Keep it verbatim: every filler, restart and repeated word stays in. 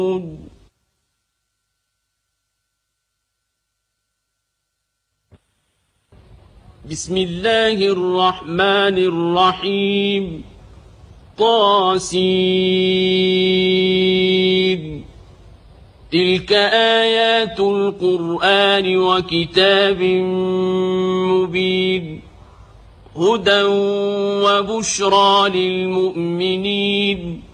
بسم الله الرحمن الرحيم طاسين تلك آيات القرآن وكتاب مبين هدى وبشرى للمؤمنين